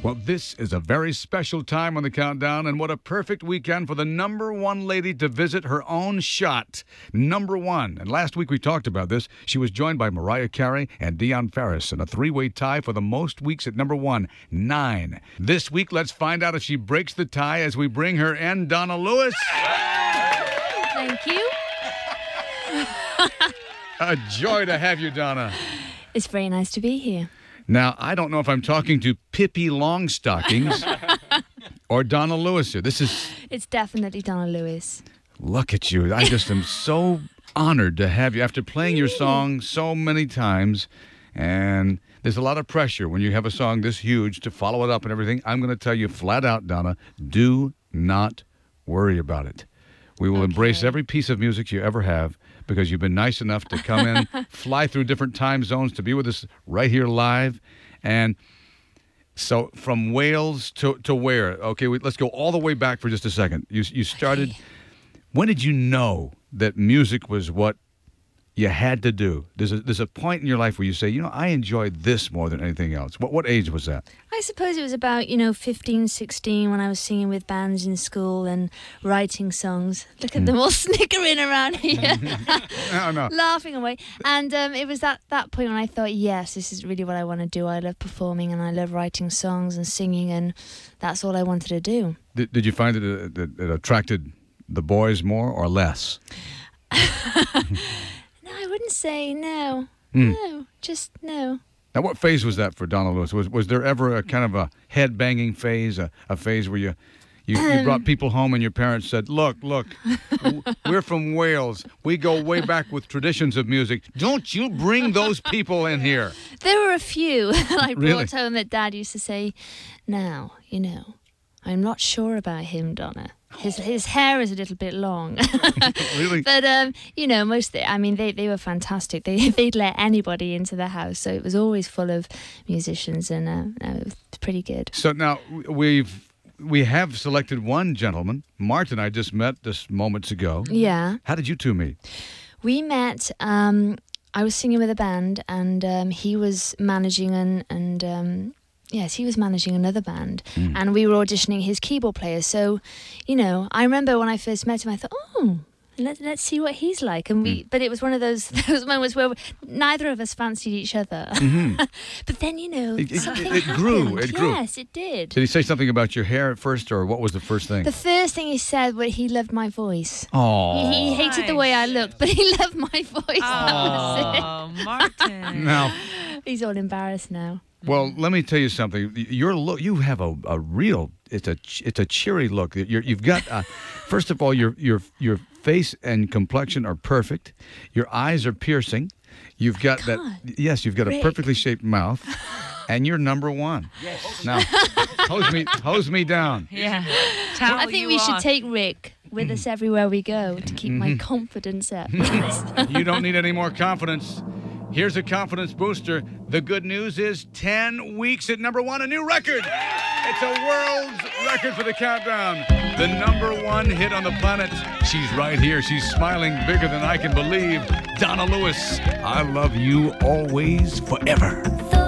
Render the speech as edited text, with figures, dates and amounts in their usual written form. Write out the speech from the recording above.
Well, this is a very special time on the countdown, and what a perfect weekend for the number one lady to visit her own shot. Number one. And last week we talked about this. She was joined by Mariah Carey and Dionne Farris in a three-way tie for the most weeks at number one, 9. This week, let's find out if she breaks the tie as we bring her in, Donna Lewis. Thank you. A joy to have you, Donna. It's very nice to be here. Now, I don't know if I'm talking to Pippi Longstockings or Donna Lewis here. It's definitely Donna Lewis. Look at you. I just am so honored to have you after playing your song so many times. And there's a lot of pressure when you have a song this huge to follow it up and everything. I'm going to tell you flat out, Donna, do not worry about it. We will embrace every piece of music you ever have because you've been nice enough to come in, fly through different time zones to be with us right here live. And so from Wales to where? Okay, let's go all the way back for just a second. You started, when did you know that music was what you had to do? There's a point in your life where you say, I enjoy this more than anything else. What age was that? I suppose it was about, 15, 16 when I was singing with bands in school and writing songs. Look at them all snickering around here. No. Laughing away. And it was that point when I thought, yes, this is really what I want to do. I love performing and I love writing songs and singing, and that's all I wanted to do. Did you find that it attracted the boys more or less? No, I wouldn't say no. No, just no. Now, what phase was that for Donna Lewis? Was there ever a kind of a head-banging phase, a phase where you brought people home and your parents said, look, we're from Wales. We go way back with traditions of music. Don't you bring those people in here. There were a few I brought Really? home that Dad used to say, now, I'm not sure about him, Donna. His hair is a little bit long. Really? But, they were fantastic. They'd let anybody into the house. So it was always full of musicians, and it was pretty good. So now we have selected one gentleman. Martin I just met just moments ago. Yeah. How did you two meet? We met, I was singing with a band, and he was managing Yes, he was managing another band, and we were auditioning his keyboard player. So, I remember when I first met him, I thought, let's see what he's like. And but it was one of those moments where neither of us fancied each other. Mm-hmm. But then, something it grew. happened. It grew. Yes, it did. Did he say something about your hair at first, or what was the first thing? The first thing he said was he loved my voice. Oh. He hated the way I looked, but he loved my voice. Oh, Martin. Now, He's all embarrassed now. well, let me tell you something. Your look, you have a real. It's a cheery look. You've got. First of all, your face and complexion are perfect. Your eyes are piercing. You've got that. Yes, you've got a Rick. perfectly shaped mouth, and you're number one. Yes. Now, hose me down. Yeah. I think we should take Rick with us everywhere we go to keep my confidence up. You don't need any more confidence. Here's a confidence booster. The good news is 10 weeks at number one, a new record. It's a world's record for the countdown. The number one hit on the planet. She's right here. She's smiling bigger than I can believe. Donna Lewis, I love you always, forever.